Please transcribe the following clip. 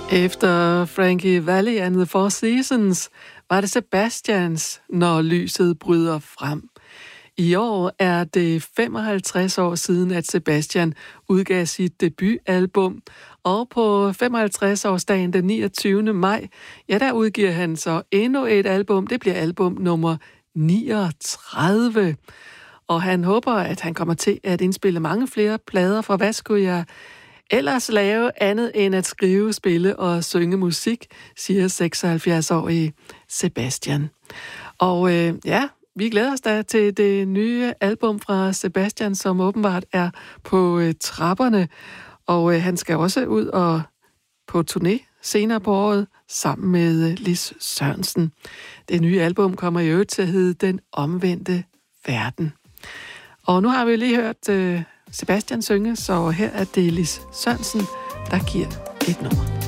Efter Frankie Valli and the Four Seasons var det Sebastians Når lyset bryder frem. I år er det 55 år siden, at Sebastian udgav sit debutalbum, og på 55-årsdagen den 29. maj, ja, der udgiver han så endnu et album. Det bliver album nummer 39. Og han håber, at han kommer til at indspille mange flere plader, for hvad skulle jeg ellers lave andet end at skrive, spille og synge musik, siger 76-årige Sebastian. Og vi glæder os da til det nye album fra Sebastian, som åbenbart er på trapperne. Og han skal også ud og på turné senere på året sammen med Lis Sørensen. Det nye album kommer i øvrigt til at hedde Den omvendte verden. Og nu har vi lige hørt Sebastian synge, så her er det Lis Sørensen, der giver et nummer.